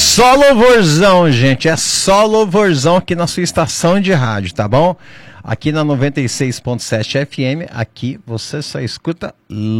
só louvorzão, gente. É só louvorzão aqui na sua estação de rádio, tá bom? Aqui na 96.7 FM, aqui você só escuta